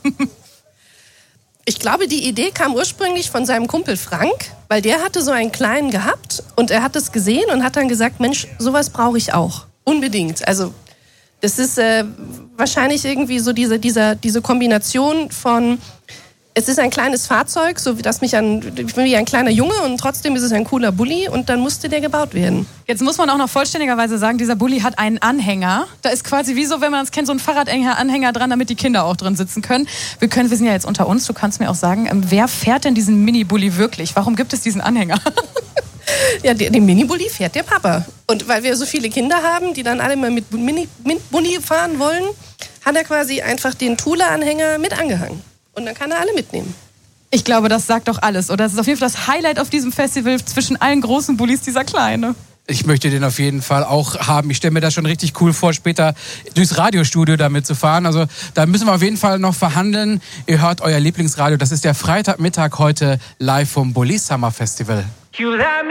Ich glaube, die Idee kam ursprünglich von seinem Kumpel Frank, weil der hatte so einen kleinen gehabt und er hat es gesehen und hat dann gesagt, Mensch, sowas brauche ich auch. Unbedingt. Also das ist wahrscheinlich irgendwie so diese Kombination von, es ist ein kleines Fahrzeug, so wie ich bin wie ein kleiner Junge und trotzdem ist es ein cooler Bulli und dann musste der gebaut werden. Jetzt muss man auch noch vollständigerweise sagen, dieser Bulli hat einen Anhänger. Da ist quasi wie so, wenn man es kennt, so ein Fahrradanhänger dran, damit die Kinder auch drin sitzen können. Wir sind ja jetzt unter uns, du kannst mir auch sagen, wer fährt denn diesen Mini-Bulli wirklich? Warum gibt es diesen Anhänger? Ja, den Mini-Bulli fährt der Papa. Und weil wir so viele Kinder haben, die dann alle mal mit Bulli fahren wollen, hat er quasi einfach den Thule-Anhänger mit angehangen. Und dann kann er alle mitnehmen. Ich glaube, das sagt doch alles. Oder das ist auf jeden Fall das Highlight auf diesem Festival zwischen allen großen Bullis, dieser kleine. Ich möchte den auf jeden Fall auch haben. Ich stelle mir das schon richtig cool vor, später durchs Radiostudio damit zu fahren. Also da müssen wir auf jeden Fall noch verhandeln. Ihr hört euer Lieblingsradio. Das ist der Freitagmittag heute live vom Bulli Summer Festival.